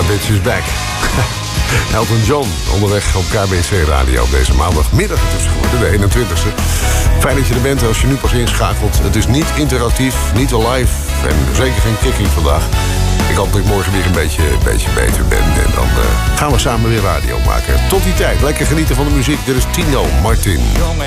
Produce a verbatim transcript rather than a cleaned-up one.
Bitch is back. Elton John, onderweg op K B C Radio op deze maandagmiddag intussen geworden, de eenentwintigste. Fijn dat je er bent als je nu pas inschakelt. Het is niet interactief, niet live en zeker geen kicking vandaag. Ik hoop dat ik morgen weer een beetje, een beetje beter ben. En dan uh, gaan we samen weer radio maken. Tot die tijd, lekker genieten van de muziek. Dit is Tino Martin. Jongen,